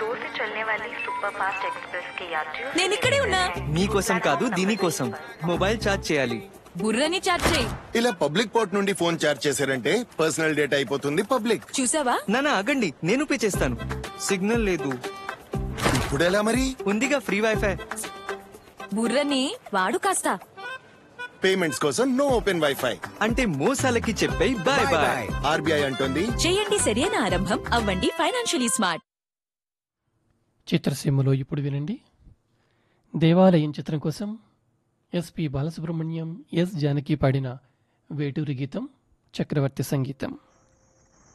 दूर से चलने वाली सुपर फास्ट एक्सप्रेस के यात्रियों నేను ఇక్కడే ఉన్నా. మీకోసం కాదు దీనికోసం మొబైల్ ఛార్జ్ చేయాలి. బుర్రని చాట్ చేయి. ఇలా పబ్లిక్ పోర్ట్ నుండి ఫోన్ చార్జ్ చేశారంటే పర్సనల్ డేటా అయిపోతుంది పబ్లిక్. చూసావా? నానా ఆగండి, నేను పే చేస్తాను. సిగ్నల్ లేదు. ఇప్పుడు ఎలా మరి? ఉందిగా ఫ్రీ వైఫై. బుర్రని వాడు కాస్త. పేమెంట్స్ కోసం నో ఓపెన్ వైఫై. అంటే మోసాలకి చెప్పే బాయ్ బాయ్. ఆర్బీఐ అంటోంది చేయండి సరైన ఆరంభం, అవ్వండి ఫైనాన్షియలీ స్మార్ట్. చిత్రసీమలో ఇప్పుడు వినండి. దేవాలయం చిత్రం కోసం ఎస్పి బాలసుబ్రహ్మణ్యం, ఎస్ జానకి పాడిన వేటూరి గీతం, చక్రవర్తి సంగీతం.